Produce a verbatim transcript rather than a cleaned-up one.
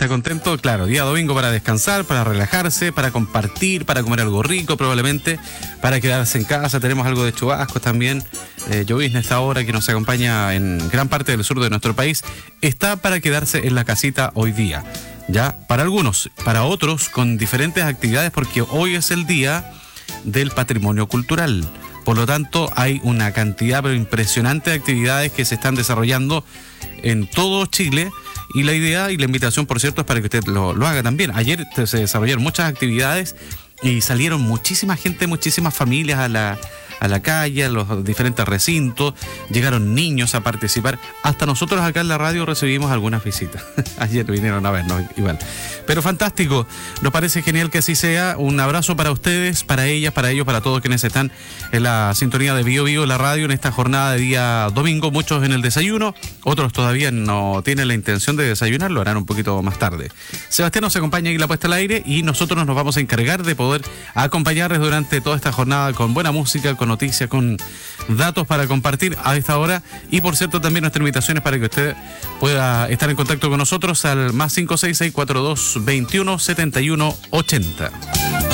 está contento. Claro, día domingo para descansar, para relajarse, para compartir, para comer algo rico probablemente, para quedarse en casa. Tenemos algo de chubascos también. Eh, llovizna esta hora que nos acompaña en gran parte del sur de nuestro país. Está para quedarse en la casita hoy día. Ya, para algunos, para otros con diferentes actividades, porque hoy es el día del patrimonio cultural. Por lo tanto, hay una cantidad pero impresionante de actividades que se están desarrollando en todo Chile. Y la idea y la invitación, por cierto, es para que usted lo, lo haga también. Ayer se desarrollaron muchas actividades y salieron muchísima gente, muchísimas familias a la, a la calle, a los diferentes recintos. Llegaron niños a participar. Hasta nosotros acá en la radio recibimos algunas visitas. Ayer vinieron a vernos igual. Pero fantástico, nos parece genial que así sea. Un abrazo para ustedes, para ellas, para ellos, para todos quienes están en la sintonía de Bio Bio, la radio, en esta jornada de día domingo. Muchos en el desayuno, otros todavía no tienen la intención de desayunar, lo harán un poquito más tarde. Sebastián nos acompaña aquí en la puesta al aire y nosotros nos vamos a encargar de poder acompañarles durante toda esta jornada con buena música, con noticias, con datos para compartir a esta hora. Y por cierto, también nuestra invitación es para que usted pueda estar en contacto con nosotros al más cinco seis seis cuatro dos veintiuno setenta y uno ochenta.